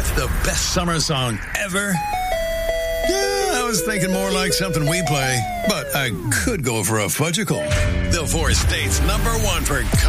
the best summer song ever? Yeah, I was thinking more like something we play, but I could go for a fudgicle. The four states #1 for